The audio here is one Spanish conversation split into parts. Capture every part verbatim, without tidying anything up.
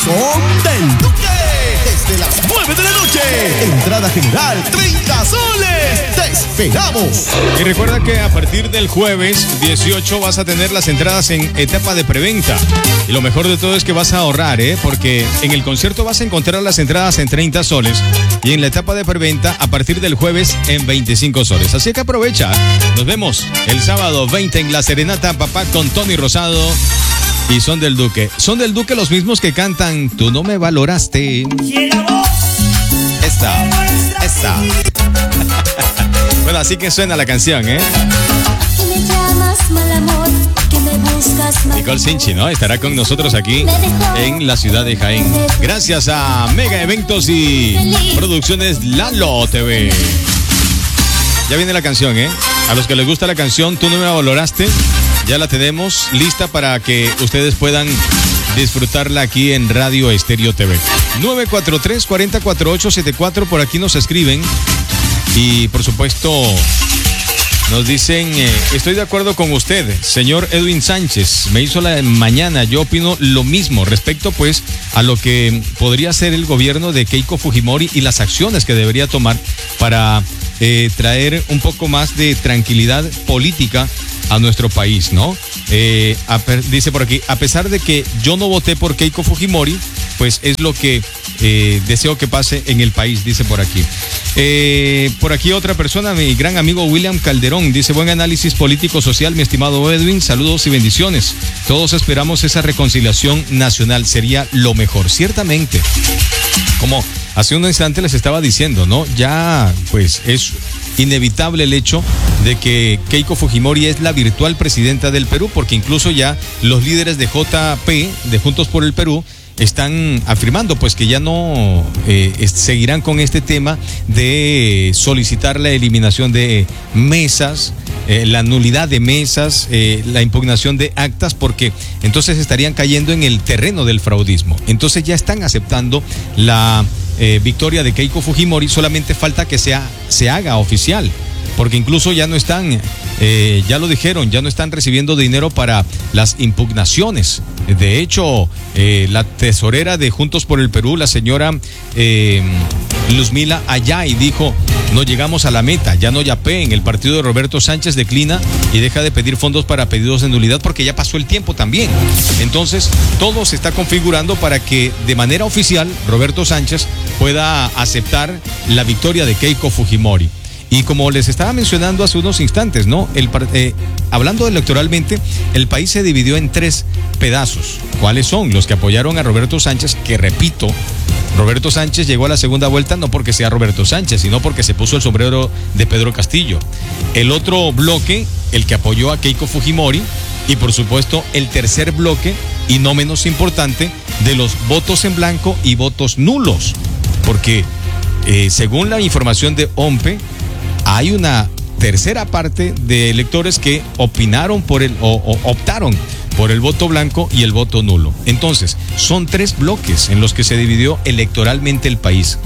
son del Duque. Desde las nueve de la noche. Entrada general, treinta soles. ¡Te esperamos! Y recuerda que a partir del jueves dieciocho vas a tener las entradas en etapa de preventa. Y lo mejor de todo es que vas a ahorrar, ¿eh? Porque en el concierto vas a encontrar las entradas en treinta soles y en la etapa de preventa a partir del jueves en veinticinco soles. Así que aprovecha. Nos vemos el sábado veinte en La Serenata, papá, con Tony Rosado y Son del Duque. Son del Duque los mismos que cantan Tú no me valoraste. Esta, esta. Bueno, así que suena la canción, ¿eh? Nicole Sinchi, ¿no? Estará con nosotros aquí en la ciudad de Jaén. Gracias a Mega Eventos y Producciones Lalo T V. Ya viene la canción, ¿eh? A los que les gusta la canción Tú no me valoraste, ya la tenemos lista para que ustedes puedan disfrutarla aquí en Radio Estéreo T V. nueve cuatro tres, cuatro cuatro ocho siete cuatro, por aquí nos escriben. Y por supuesto nos dicen, eh, estoy de acuerdo con usted, señor Edwin Sánchez, me hizo la mañana, yo opino lo mismo respecto pues a lo que podría ser el gobierno de Keiko Fujimori y las acciones que debería tomar para eh, traer un poco más de tranquilidad política a nuestro país, ¿no? Eh, a, dice por aquí, a pesar de que yo no voté por Keiko Fujimori, pues es lo que eh, deseo que pase en el país, dice por aquí. Eh, por aquí otra persona, mi gran amigo William Calderón, dice, buen análisis político-social, mi estimado Edwin, saludos y bendiciones. Todos esperamos esa reconciliación nacional, sería lo mejor, ciertamente. Como hace un instante les estaba diciendo, ¿no? Ya, pues, es inevitable el hecho de que Keiko Fujimori es la virtual presidenta del Perú, porque incluso ya los líderes de J P, de Juntos por el Perú, están afirmando pues que ya no eh, seguirán con este tema de solicitar la eliminación de mesas, eh, la nulidad de mesas, eh, la impugnación de actas, porque entonces estarían cayendo en el terreno del fraudismo. Entonces ya están aceptando la eh, victoria de Keiko Fujimori, solamente falta que sea, se haga oficial, porque incluso ya no están, eh, ya lo dijeron, ya no están recibiendo dinero para las impugnaciones. De hecho, eh, la tesorera de Juntos por el Perú, la señora eh, Luzmila Ayay, dijo, no llegamos a la meta, ya no yapé, en el partido de Roberto Sánchez declina y deja de pedir fondos para pedidos de nulidad porque ya pasó el tiempo también. Entonces, todo se está configurando para que de manera oficial Roberto Sánchez pueda aceptar la victoria de Keiko Fujimori. Y como les estaba mencionando hace unos instantes, ¿no? El, eh, hablando electoralmente, el país se dividió en tres pedazos. ¿Cuáles son? Los que apoyaron a Roberto Sánchez, que repito, Roberto Sánchez llegó a la segunda vuelta no porque sea Roberto Sánchez, sino porque se puso el sombrero de Pedro Castillo. El otro bloque, el que apoyó a Keiko Fujimori, y por supuesto el tercer bloque, y no menos importante, de los votos en blanco y votos nulos. Porque eh, según la información de OMPE, hay una tercera parte de electores que opinaron por el o, o optaron por el voto blanco y el voto nulo. Entonces, son tres bloques en los que se dividió electoralmente el país.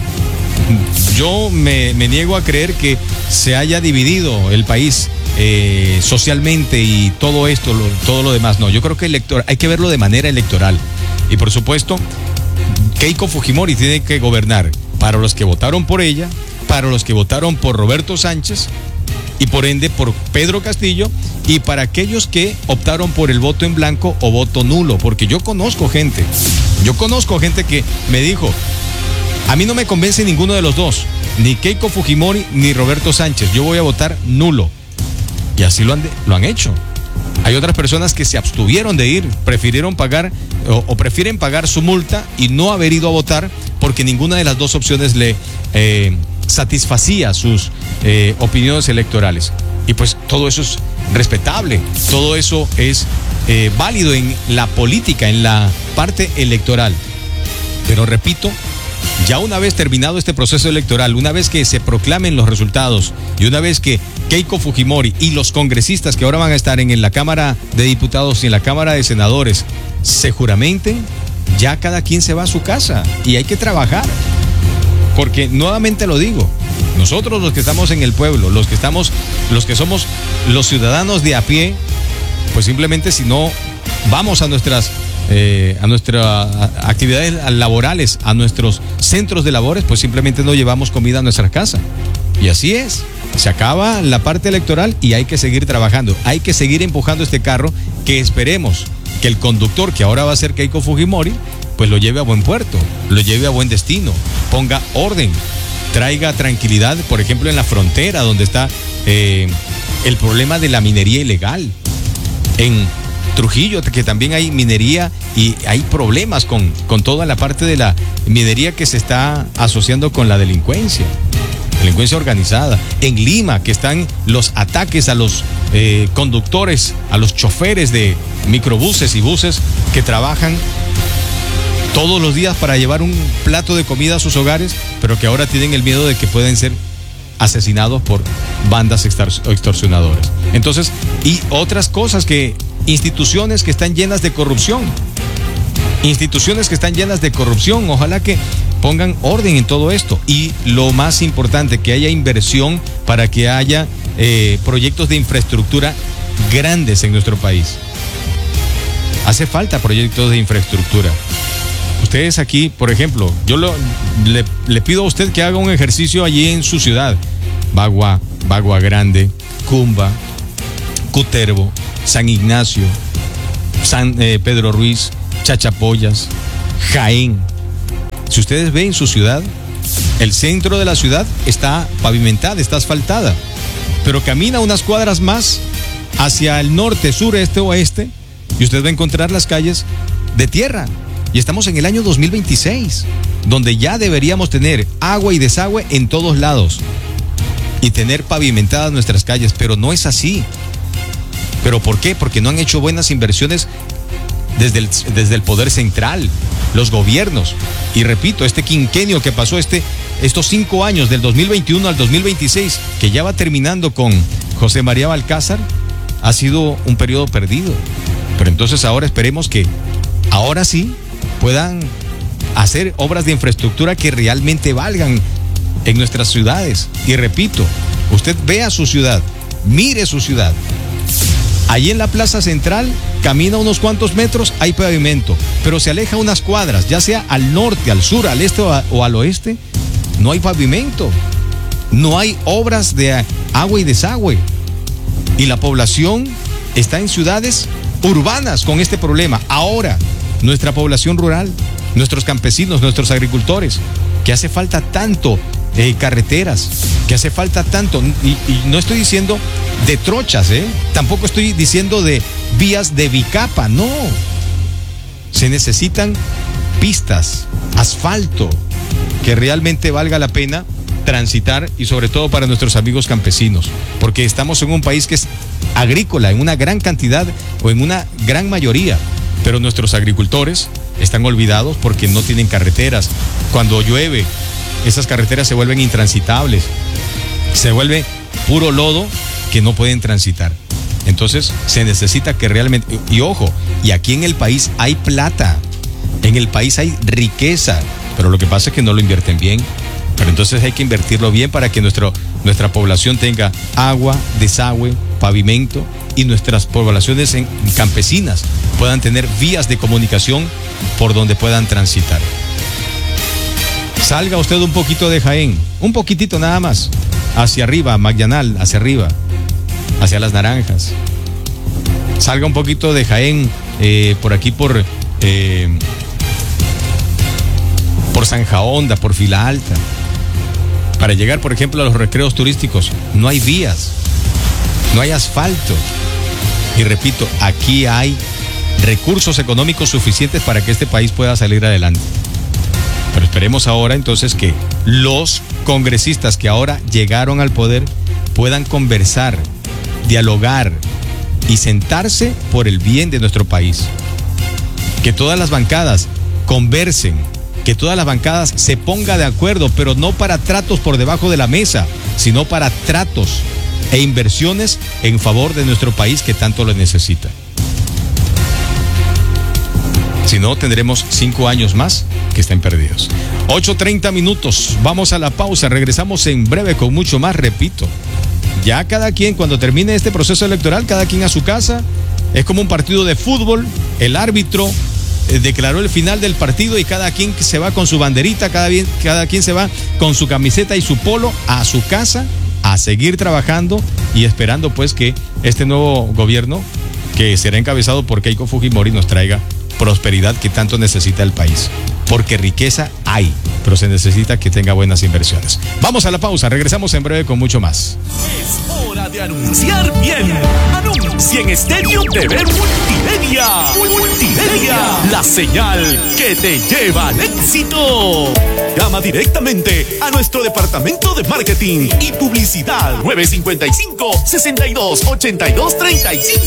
Yo me, me niego a creer que se haya dividido el país eh, socialmente y todo esto, lo, todo lo demás. No, yo creo que elector, hay que verlo de manera electoral. Y por supuesto, Keiko Fujimori tiene que gobernar para los que votaron por ella, para los que votaron por Roberto Sánchez y por ende por Pedro Castillo, y para aquellos que optaron por el voto en blanco o voto nulo, porque yo conozco gente, yo conozco gente que me dijo, a mí no me convence ninguno de los dos, ni Keiko Fujimori ni Roberto Sánchez, yo voy a votar nulo, y así lo han, de, lo han hecho. Hay otras personas que se abstuvieron de ir, prefirieron pagar o, o prefieren pagar su multa y no haber ido a votar porque ninguna de las dos opciones le eh, satisfacía sus eh, opiniones electorales. Y pues todo eso es respetable, todo eso es eh, válido en la política, en la parte electoral. Pero repito, ya una vez terminado este proceso electoral, una vez que se proclamen los resultados y una vez que Keiko Fujimori y los congresistas que ahora van a estar en la Cámara de Diputados y en la Cámara de Senadores se juramenten, ya cada quien se va a su casa y hay que trabajar. Porque nuevamente lo digo, nosotros los que estamos en el pueblo, los que estamos, los que somos los ciudadanos de a pie, pues simplemente si no vamos a nuestras eh, a nuestras actividades laborales, a nuestros centros de labores, pues simplemente no llevamos comida a nuestra casa. Y así es. Se acaba la parte electoral y hay que seguir trabajando. Hay que seguir empujando este carro, que esperemos que el conductor, que ahora va a ser Keiko Fujimori, pues lo lleve a buen puerto, lo lleve a buen destino, ponga orden, traiga tranquilidad, por ejemplo, en la frontera donde está eh, el problema de la minería ilegal. En Trujillo, que también hay minería y hay problemas con, con toda la parte de la minería que se está asociando con la delincuencia, delincuencia organizada. En Lima, que están los ataques a los eh, conductores, a los choferes de microbuses y buses que trabajan todos los días para llevar un plato de comida a sus hogares, pero que ahora tienen el miedo de que pueden ser asesinados por bandas extorsionadoras. Entonces, y otras cosas, que instituciones que están llenas de corrupción, instituciones que están llenas de corrupción, ojalá que pongan orden en todo esto. Y lo más importante, que haya inversión para que haya eh, proyectos de infraestructura grandes en nuestro país. Hace falta proyectos de infraestructura. Ustedes aquí, por ejemplo, yo lo, le, le pido a usted que haga un ejercicio allí en su ciudad. Bagua, Bagua Grande, Cumba, Cutervo, San Ignacio, San eh, Pedro Ruiz, Chachapoyas, Jaén. Si ustedes ven su ciudad, el centro de la ciudad está pavimentada, está asfaltada, pero camina unas cuadras más hacia el norte, sur, este, oeste, y usted va a encontrar las calles de tierra. Y estamos en el año dos mil veintiséis, donde ya deberíamos tener agua y desagüe en todos lados y tener pavimentadas nuestras calles, pero no es así. ¿Pero por qué? Porque no han hecho buenas inversiones desde el, desde el poder central, los gobiernos. Y repito, este quinquenio que pasó, este, estos cinco años, del dos mil veintiuno al dos mil veintiséis, que ya va terminando con José María Balcázar, ha sido un periodo perdido. Pero entonces ahora esperemos que, ahora sí, puedan hacer obras de infraestructura que realmente valgan en nuestras ciudades. Y repito, usted vea su ciudad, mire su ciudad. Allí en la plaza central, camina unos cuantos metros, hay pavimento, pero se aleja unas cuadras, ya sea al norte, al sur, al este o, a, o al oeste, no hay pavimento, no hay obras de agua y desagüe. Y la población está en ciudades urbanas con este problema. Ahora, nuestra población rural, nuestros campesinos, nuestros agricultores, que hace falta tanto eh, carreteras, que hace falta tanto, y, y no estoy diciendo de trochas, ¿eh? Tampoco estoy diciendo de vías de bicapa, no. Se necesitan pistas, asfalto, que realmente valga la pena transitar, y sobre todo para nuestros amigos campesinos, porque estamos en un país que es agrícola en una gran cantidad o en una gran mayoría, pero nuestros agricultores están olvidados porque no tienen carreteras. Cuando llueve, esas carreteras se vuelven intransitables, se vuelve puro lodo que no pueden transitar. Entonces se necesita que realmente, y ojo, y aquí en el país hay plata, en el país hay riqueza, pero lo que pasa es que no lo invierten bien. Pero entonces hay que invertirlo bien para que nuestro, nuestra población tenga agua, desagüe, pavimento, y nuestras poblaciones en, campesinas puedan tener vías de comunicación por donde puedan transitar. Salga usted un poquito de Jaén, un poquitito nada más, hacia arriba, Magllanal, hacia arriba, hacia Las Naranjas. Salga un poquito de Jaén, eh, por aquí por, eh, por Zanja Honda, por Fila Alta. Para llegar, por ejemplo, a los recreos turísticos, no hay vías, no hay asfalto. Y repito, aquí hay recursos económicos suficientes para que este país pueda salir adelante. Pero esperemos ahora entonces que los congresistas que ahora llegaron al poder puedan conversar, dialogar y sentarse por el bien de nuestro país. Que todas las bancadas conversen, que todas las bancadas se pongan de acuerdo, pero no para tratos por debajo de la mesa, sino para tratos e inversiones en favor de nuestro país que tanto lo necesita. Si no, tendremos cinco años más que estén perdidos. ocho treinta minutos, vamos a la pausa, regresamos en breve con mucho más. Repito, ya cada quien, cuando termine este proceso electoral, cada quien a su casa. Es como un partido de fútbol, el árbitro eh, declaró el final del partido y cada quien se va con su banderita, cada, bien, cada quien se va con su camiseta y su polo a su casa a seguir trabajando y esperando pues que este nuevo gobierno, que será encabezado por Keiko Fujimori, nos traiga prosperidad que tanto necesita el país. Porque riqueza hay, pero se necesita que tenga buenas inversiones. Vamos a la pausa, regresamos en breve con mucho más. Es hora de anunciar bien. Anuncia en Estéreo T V Multimedia. Multimedia, la señal que te lleva al éxito. Llama directamente a nuestro departamento de marketing y publicidad nueve cinco cinco, seis dos, ocho dos tres cinco.